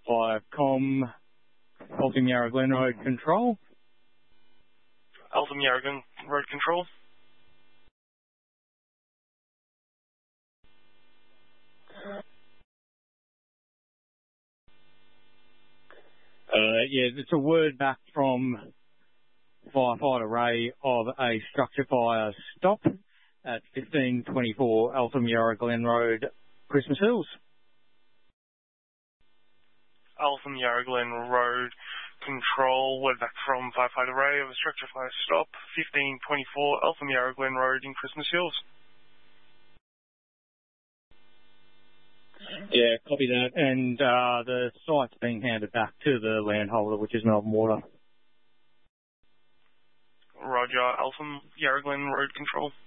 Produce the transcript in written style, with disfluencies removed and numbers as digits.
5 Alton Yarra Glen Road Control. Alton Yarra Glen Road Control. It's a word back from Firefighter Ray of a structure fire stop at 1524 Alton Yarra Glen Road, Christmas Hills. Alton Yarra Glen Road Control, word back from Firefighter Ray of a structure fire stop, 1524 Alton Yarra Glen Road in Christmas Hills. Yeah, copy that. And the site's being handed back to the landholder, which is Melbourne Water. Roger, Alton Yarra Glen Road Control.